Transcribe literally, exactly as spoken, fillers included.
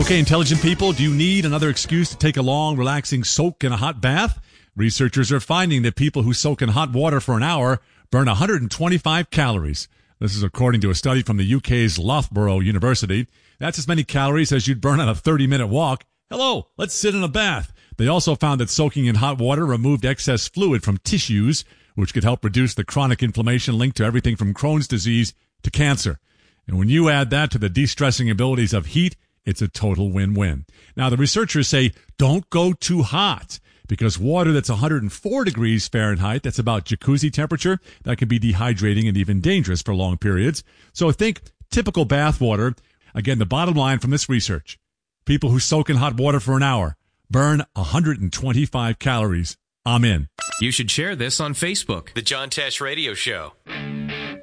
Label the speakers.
Speaker 1: Okay, intelligent people, do you need another excuse to take a long, relaxing soak in a hot bath? Researchers are finding that people who soak in hot water for an hour burn one hundred twenty-five calories. This is according to a study from the U K's Loughborough University. That's as many calories as you'd burn on a thirty-minute walk. Hello, let's sit in a bath. They also found that soaking in hot water removed excess fluid from tissues, which could help reduce the chronic inflammation linked to everything from Crohn's disease to cancer. And when you add that to the de-stressing abilities of heat, it's a total win-win. Now, the researchers say don't go too hot, because water that's one hundred four degrees Fahrenheit, that's about jacuzzi temperature, that can be dehydrating and even dangerous for long periods. So think typical bath water. Again, the bottom line from this research, people who soak in hot water for an hour burn one hundred twenty-five calories. I'm in.
Speaker 2: You should share this on Facebook. The John Tesh Radio Show.